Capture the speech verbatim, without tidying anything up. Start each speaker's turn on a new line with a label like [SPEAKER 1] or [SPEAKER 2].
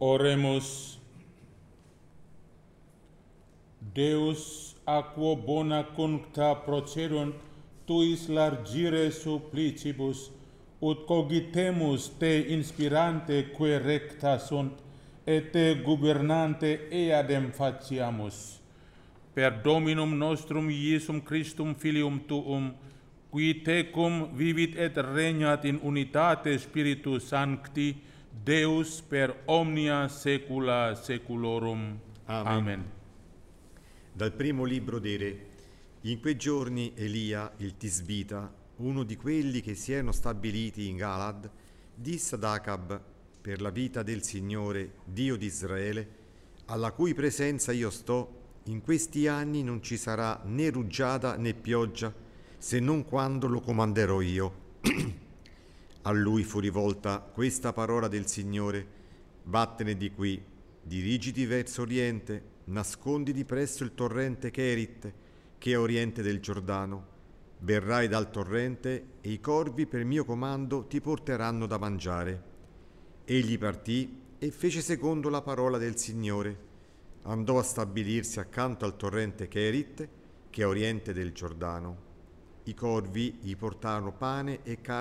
[SPEAKER 1] Oremus. Deus, a quo bona cuncta procedunt tuis largire supplicibus, ut cogitemus te inspirante que recta sunt, et te gubernante eadem faciamus. Per Dominum nostrum Iesum Christum Filium Tuum, qui tecum vivit et regnat in unitate Spiritus Sancti, Deus per omnia saecula saeculorum.
[SPEAKER 2] Amen.
[SPEAKER 1] Amen.
[SPEAKER 2] Dal primo libro dei Re. In quei giorni Elia, il Tisbita, uno di quelli che si erano stabiliti in Galad, disse ad Acab, per la vita del Signore, Dio di Israele, alla cui presenza io sto, in questi anni non ci sarà né rugiada né pioggia, se non quando lo comanderò io. A lui fu rivolta questa parola del Signore: vattene di qui, dirigiti verso oriente, nasconditi presso il torrente Cherit, che è a oriente del Giordano. Verrai dal torrente e i corvi per mio comando ti porteranno da mangiare. Egli partì e fece secondo la parola del Signore. Andò a stabilirsi accanto al torrente Cherit, che è a oriente del Giordano. I corvi gli portarono pane e carne